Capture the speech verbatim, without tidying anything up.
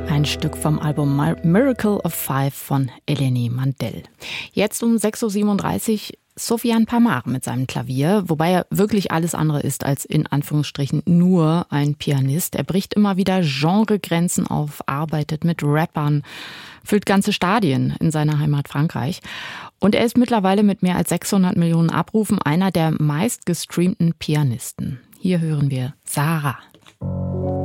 Ein Stück vom Album Miracle of Five von Eleni Mandel. Jetzt um sechs Uhr siebenunddreißig Sofiane Pamar mit seinem Klavier, wobei er wirklich alles andere ist als in Anführungsstrichen nur ein Pianist. Er bricht immer wieder Genregrenzen auf, arbeitet mit Rappern, füllt ganze Stadien in seiner Heimat Frankreich. Und er ist mittlerweile mit mehr als sechshundert Millionen Abrufen einer der meistgestreamten Pianisten. Hier hören wir Sarah.